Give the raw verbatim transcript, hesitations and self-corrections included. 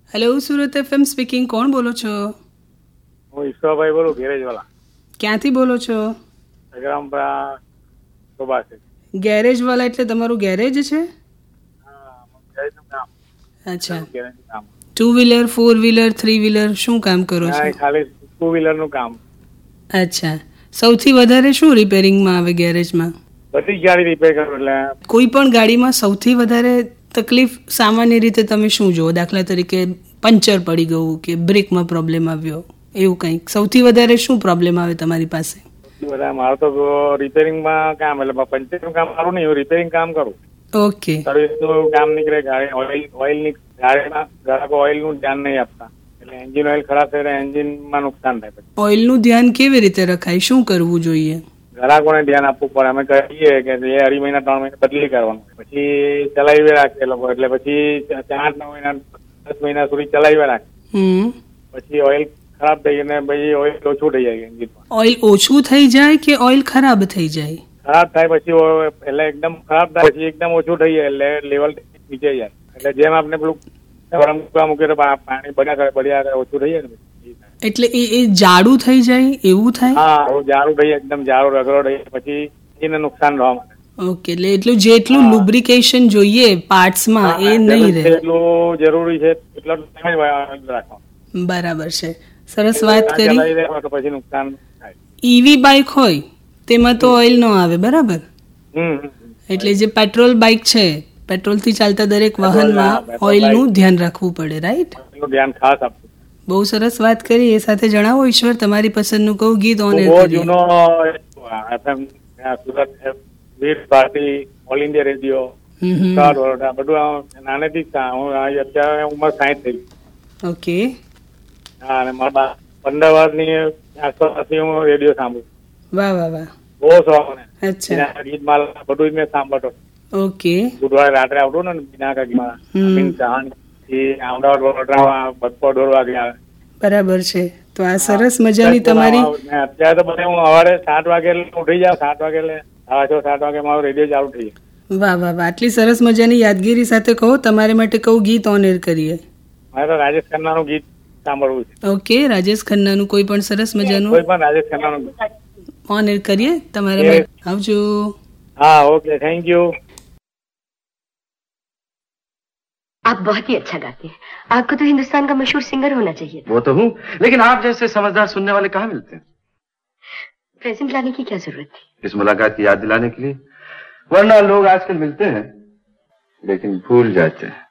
Hello Surat FM speaking, કોણ બોલો છો? હું ઈશ્વરભાઈ બોલું, ગેરેજ વાળા. ક્યાંથી બોલો છો? અગ્રામપરા શોભાશે. ગેરેજ વાળા એટલે તમારું ગેરેજ છે? હા, ગેરેજનું કામ. અચ્છા, ગેરેજનું કામ. Two wheeler, four wheeler, three wheeler, શું કામ કરો છો? ના, ખાલી ટુ વ્હીલરનું કામ. અચ્છા, સૌથી વધારે શું રિપેરિંગમાં આવે ગેરેજમાં? બધી જ ગાડી રિપેર કરું એટલે કોઈ પણ ગાડીમાં સૌથી વધારે તકલીફ સામાન્ય રીતે તમે શું જુઓ? દાખલા તરીકે પંચર પડી ગયું કે બ્રેકમાં પ્રોબ્લેમ આવ્યો, એવું કંઈક સૌથી વધારે શું પ્રોબ્લેમ આવે તમારી પાસે? બધા મારું તો રિપેરિંગમાં કામ, એટલે પંચરનું કામ મારું નહીં, હું રિપેરિંગ કામ કરું. ઓકે, સર્વિસનું કામ નીકળે, ગાડી ઓઇલ ઓઇલની ગાડીમાં ગ્રાહકો ઓઇલનું ધ્યાન નહીં આપતા, એટલે એન્જિન ઓઇલ ખરાબ થાય એટલે એન્જિનમાં નુકસાન થાય. ઓઇલનું ધ્યાન કેવી રીતે રખાય? શું કરવું જોઈએ? ગ્રાહકોને ધ્યાન આપવું પડે. અમે કહીએ કે એ અઢી મહિના ત્રણ મહિના બદલી કરવાનું, પછી ચલાવી રાખે લોકો, એટલે પછી આઠ નવ મહિના દસ મહિના સુધી ચલાવી રાખે. હમ પછી ઓઇલ ખરાબ થઈ ગયું ને પછી ઓઇલ ઓછું થઈ જાય એન્જિનમાં. ઓઇલ ઓછું થઈ જાય કે ઓઇલ ખરાબ થઈ જાય? ખરાબ થાય પછી એટલે એકદમ ખરાબ થાય પછી એકદમ ઓછું થઈ જાય, એટલે લેવલ નીચે જાય. એટલે જેમ આપણે પેલું ગરમ મૂકવા મૂકીએ તો પાણી બળ્યા કરે બળ્યા કરે ઓછું થઈ જાય ને. એટલે એ એ જાડું થઈ જાય એવું થાય? હા, જાડું થઈ જાય, એકદમ જાડું રગડો થઈ જાય, પછી એને નુકસાન થવા માંડે. ઓકે, એટલે એટલું જેટલું લુબ્રિકેશન જોઈએ પાર્ટ્સમાં એ નહીં રહે. એટલું જરૂરી છે એટલો ટાઈમ જ રાખવાનો. બરાબર છે, સરસ વાત કરી. પછી નુકસાન થાય. ઈવી બાઇક હોય તેમાં તો ઓઇલ ન આવે, બરાબર? હમ એટલે જે પેટ્રોલ બાઇક છે, પેટ્રોલ થી ચાલતા દરેક વાહનમાં ઓઇલનું ધ્યાન રાખવું પડે, રાઈટ? ધ્યાન ખાસ આપવું. બહુ સરસ વાત કરી. એ સાથે જણાવો ઈશ્વર, તમારી પસંદનું કહું ગીત ઓન એર બહુ કરીએ. જૂનો એફએમ સુરત વીર Bharati, all India radio, Vadodara બધું નાનેથી જ હું અત્યારે ઉંમર સાઠ થઈ. ઓકે. હા, અને મારા પંદર વર્ષની આસપાસથી હું રેડિયો સાંભળું. વાહ વાહ વાહ, બહુ શોખ મને. અચ્છા, ગીત માલા બધું જ મેં સાંભળતો. ઓકે. બુધવારે રાત્રે આવતું ને બિના કા ગીત અમદાવાદ વડોદરા બપોર દોઢ વાગે આવે. બરાબર છે. તો આ સરસ મજાની તમારી અત્યારે તો બધા હું સવારે સાત વાગે ઉઠી જાઉં, સાત વાગે એટલે સાડા છ સાત વાગે મારો રેડિયો ચાલુ થઈ જાય. વાહ વાહ વાહ, આટલી સરસ મજાની યાદગીરી સાથે કહો, તમારે માટે કહું ગીત ઓન એર કરીએ. મારે તો રાજેશ ખન્નાનું ગીત સાંભળવું છે. ઓકે, રાજેશ ખન્નાનું કોઈ પણ સરસ મજાનું કોઈ પણ રાજેશ ખન્નાનું ઓન એર કરીએ તમારે માટે. આવજો. હા, ઓકે, થેન્ક યુ. आप बहुत ही अच्छा गाते हैं. आपको तो हिंदुस्तान का मशहूर सिंगर होना चाहिए. वो तो हूँ, लेकिन आप जैसे समझदार सुनने वाले कहाँ मिलते हैं? प्रेजेंट लाने की क्या जरूरत थी? इस मुलाकात की याद दिलाने के लिए, वरना लोग आजकल मिलते हैं लेकिन भूल जाते हैं.